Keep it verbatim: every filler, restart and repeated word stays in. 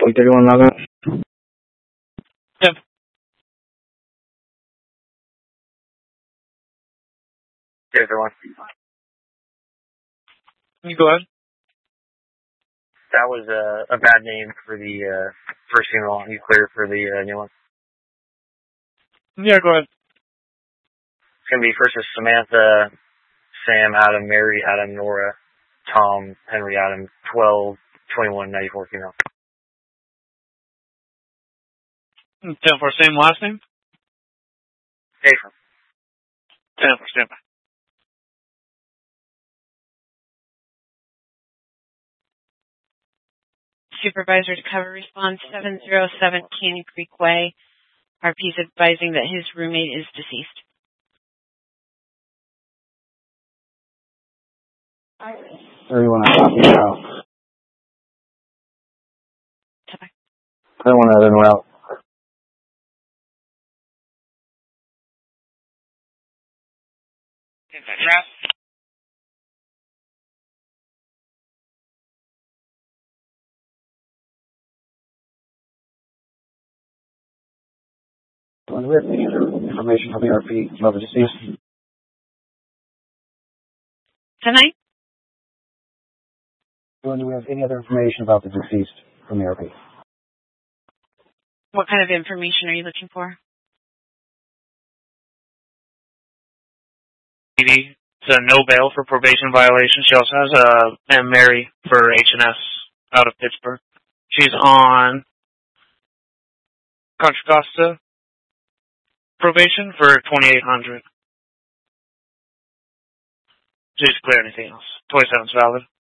Wait, everyone log on? Yep. Hey, everyone. You go ahead. That was uh, a bad name for the uh, first funeral. You clear for the uh, new one? Yeah, go ahead. It's going to be first is Samantha, Sam, Adam, Mary, Adam, Nora, Tom, Henry, Adam, twelve, twenty-one, ninety-four female. ten for same last name? Hey, from ten for standby. Supervisor to cover response seven zero seven Canyon Creek Way. R P is advising that his roommate is deceased. Everyone on copy now. Everyone out and route. Do we have any other information from the R P about the deceased? Tonight? Do we have any other information about the deceased from the R P? What kind of information are you looking for? It's a no bail for probation violation. She also has a Aunt Mary for H and S out of Pittsburgh. She's on Contra Costa probation for twenty-eight hundred. She's clear anything else. twenty-seven's valid.